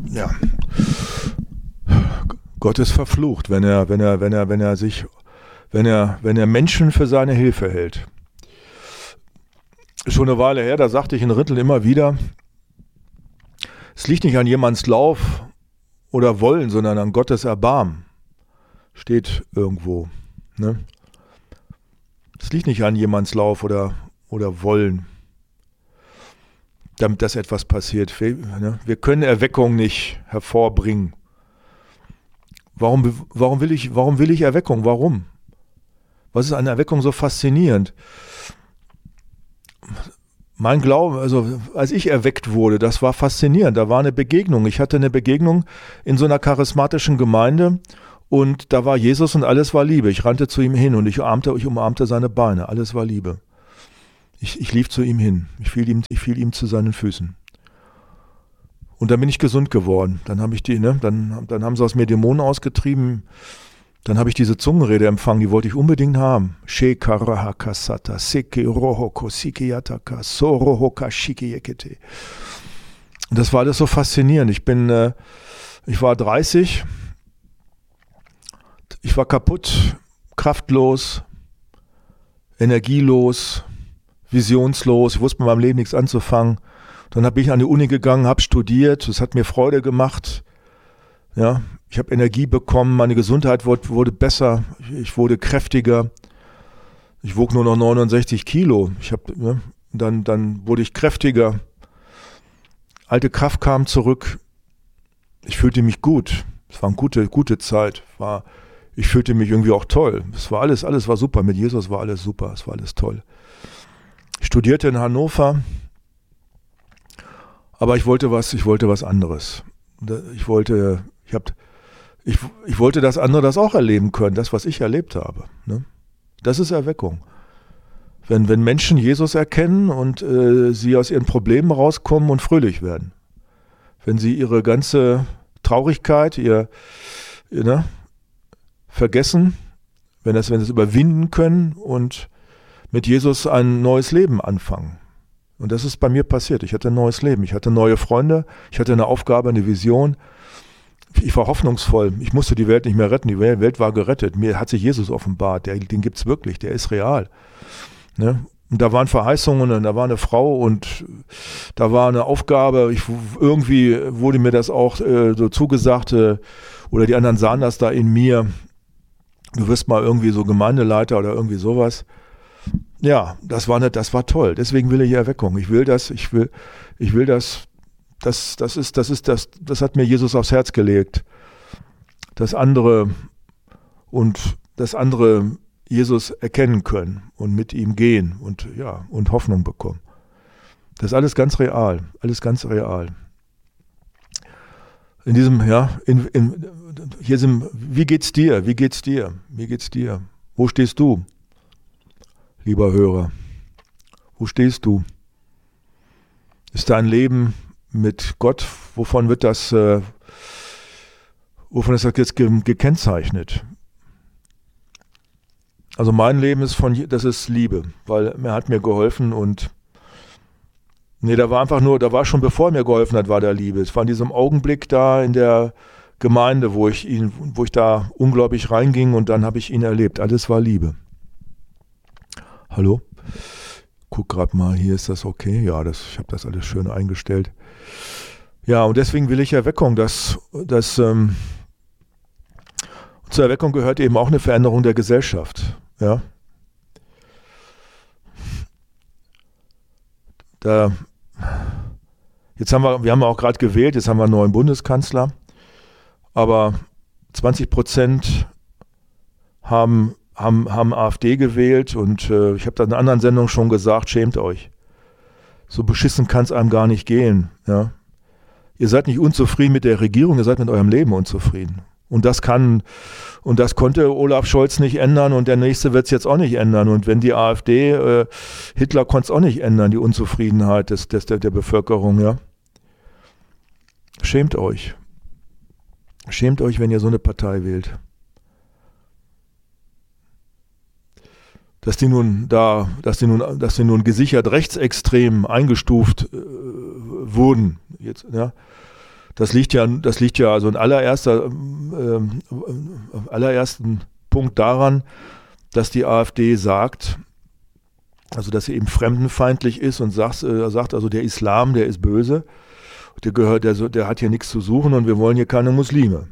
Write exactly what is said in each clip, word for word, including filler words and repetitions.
ja, Gott ist verflucht, wenn er, wenn er, wenn er, wenn er sich, wenn er, wenn er Menschen für seine Hilfe hält. Schon eine Weile her, da sagte ich in Rittel immer wieder, es liegt nicht an jemands Lauf oder Wollen, sondern an Gottes Erbarmen. Steht irgendwo. Ne? Es liegt nicht an jemands Lauf oder, oder Wollen, damit das etwas passiert. Wir, ne? wir können Erweckung nicht hervorbringen. Warum, warum, will ich, warum will ich Erweckung? Warum? Was ist an Erweckung so faszinierend? Mein Glaube, also als ich erweckt wurde, das war faszinierend. Da war eine Begegnung. Ich hatte eine Begegnung in so einer charismatischen Gemeinde und da war Jesus und alles war Liebe. Ich rannte zu ihm hin und ich umarmte, ich umarmte seine Beine. Alles war Liebe. Ich, ich lief zu ihm hin. Ich fiel ihm, ich fiel ihm zu seinen Füßen. Und dann bin ich gesund geworden. Dann habe ich die, ne, dann, dann haben sie aus mir Dämonen ausgetrieben. Dann habe ich diese Zungenrede empfangen, die wollte ich unbedingt haben. Shekarahakasata, sekerohoko, sikiyataka, sorohoka, shikiyekete. Und das war alles so faszinierend. Ich bin, äh, ich war dreißig. Ich war kaputt, kraftlos, energielos, visionslos. Ich wusste mit meinem Leben nichts anzufangen. Dann bin ich an die Uni gegangen, habe studiert. Das hat mir Freude gemacht. Ja, ich habe Energie bekommen, meine Gesundheit wurde, wurde besser, ich wurde kräftiger. Ich wog nur noch neunundsechzig Kilo. Ich hab, ne, dann, dann wurde ich kräftiger. Alte Kraft kam zurück. Ich fühlte mich gut. Es war eine gute, gute Zeit. War, ich fühlte mich irgendwie auch toll. Es war alles, alles war super. Mit Jesus war alles super. Es war alles toll. Ich studierte in Hannover. Aber ich wollte was, ich wollte was anderes. Ich wollte, ich hab, ich, ich wollte, dass andere das auch erleben können, das, was ich erlebt habe. Ne? Das ist Erweckung. Wenn, wenn Menschen Jesus erkennen und äh, sie aus ihren Problemen rauskommen und fröhlich werden. Wenn sie ihre ganze Traurigkeit, ihr, ihr ne, vergessen, wenn das, wenn sie es überwinden können und mit Jesus ein neues Leben anfangen. Und das ist bei mir passiert. Ich hatte ein neues Leben. Ich hatte neue Freunde. Ich hatte eine Aufgabe, eine Vision. Ich war hoffnungsvoll. Ich musste die Welt nicht mehr retten. Die Welt war gerettet. Mir hat sich Jesus offenbart. Der, den gibt es wirklich. Der ist real. Ne? Und da waren Verheißungen und da war eine Frau und da war eine Aufgabe. Ich, irgendwie wurde mir das auch äh, so zugesagt äh, oder die anderen sahen das da in mir. Du wirst mal irgendwie so Gemeindeleiter oder irgendwie sowas. Ja, das war nicht, das war toll. Deswegen will ich Erweckung. Ich will das, ich will, ich will das, das, das ist, das ist, das, das hat mir Jesus aufs Herz gelegt. Das andere und das andere Jesus erkennen können und mit ihm gehen und ja, und Hoffnung bekommen. Das ist alles ganz real, alles ganz real. In diesem, ja, in, in, hier sind, wie geht's dir? Wie geht's dir? Wie geht's dir? Wo stehst du? Lieber Hörer, wo stehst du? Ist dein Leben mit Gott, wovon wird das, äh, wovon ist das jetzt ge- gekennzeichnet? Also mein Leben ist von, das ist Liebe, weil er hat mir geholfen und nee, da war einfach nur, da war schon bevor er mir geholfen hat, war da Liebe. Es war in diesem Augenblick da in der Gemeinde, wo ich ihn, wo ich da unglaublich reinging und dann habe ich ihn erlebt. Alles war Liebe. Hallo? Guck gerade mal, hier ist das okay. Ja, das, ich habe das alles schön eingestellt. Ja, und deswegen will ich Erweckung. Dass, dass, ähm, zur Erweckung gehört eben auch eine Veränderung der Gesellschaft. Ja. Da, jetzt haben wir, wir haben auch gerade gewählt, jetzt haben wir einen neuen Bundeskanzler, aber zwanzig Prozent haben Haben, haben AfD gewählt und äh, ich habe da in einer anderen Sendung schon gesagt, schämt euch. So beschissen kann es einem gar nicht gehen. Ja? Ihr seid nicht unzufrieden mit der Regierung, ihr seid mit eurem Leben unzufrieden. Und das kann, und das konnte Olaf Scholz nicht ändern und der nächste wird es jetzt auch nicht ändern. Und wenn die AfD, äh, Hitler konnte es auch nicht ändern, die Unzufriedenheit des, des, der, der Bevölkerung. Ja? Schämt euch. Schämt euch, wenn ihr so eine Partei wählt. Dass die nun da, dass die nun, dass die nun gesichert rechtsextrem eingestuft äh, wurden, jetzt, ja, Das liegt ja, das liegt ja also in allererster, äh, allerersten Punkt daran, dass die AfD sagt, also dass sie eben fremdenfeindlich ist und sagt, äh, sagt also der Islam, der ist böse, der gehört, der, der hat hier nichts zu suchen und wir wollen hier keine Muslime.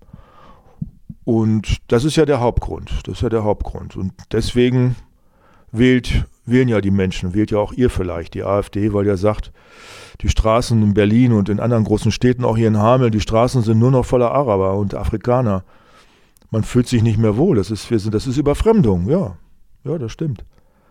Und das ist ja der Hauptgrund. Das ist ja der Hauptgrund. Und deswegen wählt, wählen ja die Menschen, wählt ja auch ihr vielleicht die AfD, weil ihr sagt, die Straßen in Berlin und in anderen großen Städten, auch hier in Hameln, die Straßen sind nur noch voller Araber und Afrikaner. Man fühlt sich nicht mehr wohl. Das ist, wir sind, das ist Überfremdung. Ja, ja, das stimmt.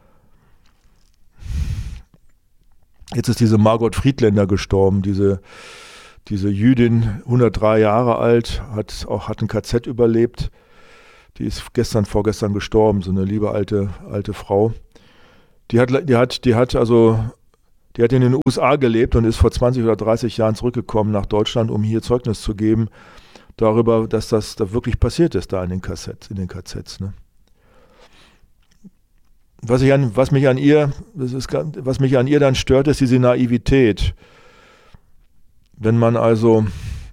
Jetzt ist diese Margot Friedländer gestorben, diese, diese Jüdin, hundertdrei Jahre alt, hat auch hat ein K Z überlebt. Die ist gestern, vorgestern gestorben, so eine liebe alte, alte Frau. Die hat, die hat, die hat also, die hat in den U S A gelebt und ist vor zwanzig oder dreißig Jahren zurückgekommen nach Deutschland, um hier Zeugnis zu geben darüber, dass das da wirklich passiert ist, da in den K Z, in den K Zs, ne? Was, ich an, was, mich an ihr, das ist, was mich an ihr dann stört, ist diese Naivität. Wenn man also,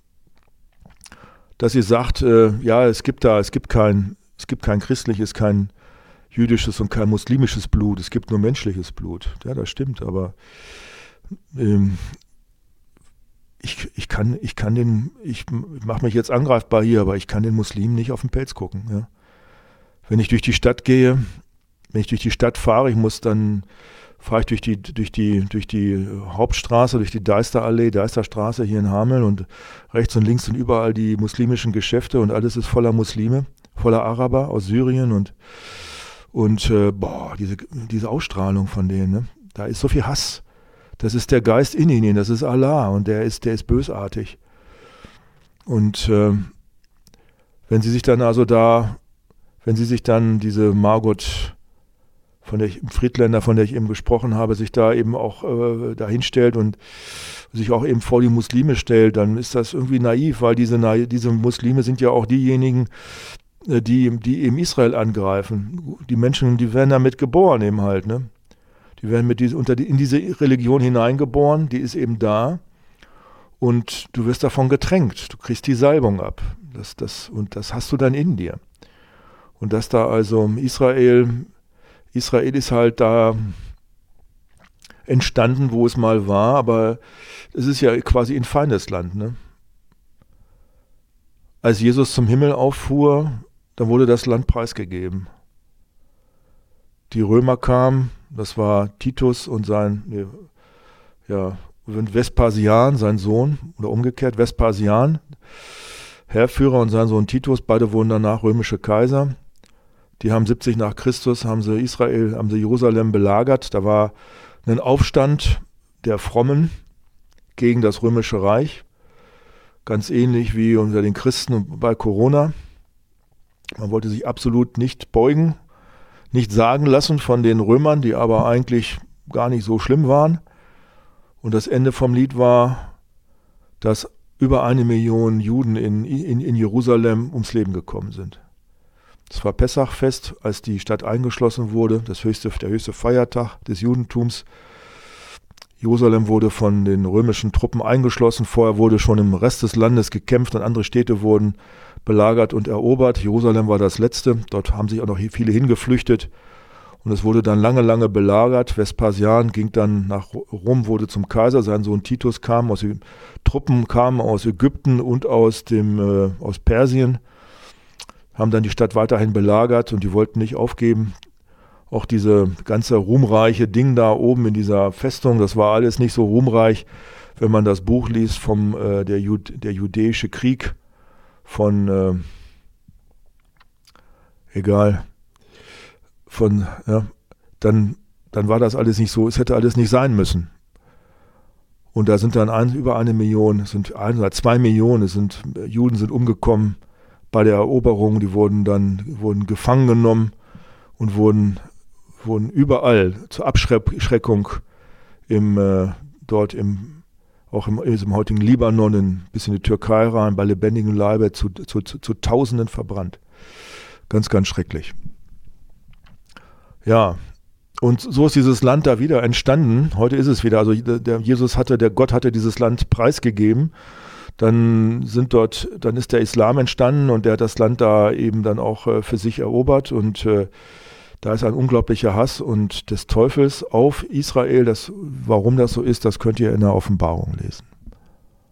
dass sie sagt, äh, ja, es gibt da, es gibt kein, es gibt kein christliches, kein jüdisches und kein muslimisches Blut, es gibt nur menschliches Blut. Ja, das stimmt, aber ähm, ich, ich kann, ich kann den, ich mache mich jetzt angreifbar hier, aber ich kann den Muslimen nicht auf den Pelz gucken. Ja. Wenn ich durch die Stadt gehe, Wenn ich durch die Stadt fahre, ich muss dann, fahre ich durch die, durch die, durch die Hauptstraße, durch die Deisterallee, Deisterstraße hier in Hameln und rechts und links sind überall die muslimischen Geschäfte und alles ist voller Muslime, voller Araber aus Syrien und, und äh, boah, diese, diese Ausstrahlung von denen, ne? Da ist so viel Hass. Das ist der Geist in ihnen, das ist Allah und der ist, der ist bösartig. Und äh, wenn sie sich dann also da, wenn sie sich dann diese Margot von der ich, Friedländer, von der ich eben gesprochen habe, sich da eben auch äh, dahin stellt und sich auch eben vor die Muslime stellt, dann ist das irgendwie naiv, weil diese, diese Muslime sind ja auch diejenigen, äh, die, die eben Israel angreifen. Die Menschen, die werden damit geboren eben halt, ne? Die werden mit diese, unter die, in diese Religion hineingeboren, die ist eben da und du wirst davon getränkt, du kriegst die Salbung ab. Das, das, und das hast du dann in dir. Und dass da also Israel Israel ist halt da entstanden, wo es mal war, aber es ist ja quasi ein Feindesland, ne? Als Jesus zum Himmel auffuhr, dann wurde das Land preisgegeben. Die Römer kamen, das war Titus und sein, nee, ja, Vespasian, sein Sohn, oder umgekehrt, Vespasian, Heerführer und sein Sohn Titus, beide wurden danach römische Kaiser. Die haben siebzig nach Christus, haben sie Israel, haben sie Jerusalem belagert. Da war ein Aufstand der Frommen gegen das Römische Reich. Ganz ähnlich wie unter den Christen bei Corona. Man wollte sich absolut nicht beugen, nicht sagen lassen von den Römern, die aber eigentlich gar nicht so schlimm waren. Und das Ende vom Lied war, dass über eine Million Juden in, in, in Jerusalem ums Leben gekommen sind. Es war Pessachfest, als die Stadt eingeschlossen wurde, das höchste, der höchste Feiertag des Judentums. Jerusalem wurde von den römischen Truppen eingeschlossen. Vorher wurde schon im Rest des Landes gekämpft und andere Städte wurden belagert und erobert. Jerusalem war das letzte. Dort haben sich auch noch viele hingeflüchtet. Und es wurde dann lange, lange belagert. Vespasian ging dann nach Rom, wurde zum Kaiser. Sein Sohn Titus kam aus den Truppen, kamen aus Ägypten und aus, dem, äh, aus Persien. Haben dann die Stadt weiterhin belagert und die wollten nicht aufgeben. Auch diese ganze ruhmreiche Ding da oben in dieser Festung, das war alles nicht so ruhmreich, wenn man das Buch liest vom äh, der, Jud, der Judäische Krieg von, äh, egal, von, ja, dann, dann war das alles nicht so, es hätte alles nicht sein müssen. Und da sind dann ein, über eine Million, es sind ein oder zwei Millionen, es sind, Juden sind umgekommen bei der Eroberung, die wurden dann wurden gefangen genommen und wurden, wurden überall zur Abschreckung im, äh, dort im, auch im, im heutigen Libanon, in, bis in die Türkei rein, bei lebendigem Leibe zu, zu, zu, zu Tausenden verbrannt. Ganz, ganz schrecklich. Ja, und so ist dieses Land da wieder entstanden. Heute ist es wieder, also der Jesus hatte, der Gott hatte dieses Land preisgegeben. dann sind dort, dann ist der Islam entstanden und der hat das Land da eben dann auch äh, für sich erobert und äh, da ist ein unglaublicher Hass und des Teufels auf Israel. Das, warum das so ist, das könnt ihr in der Offenbarung lesen.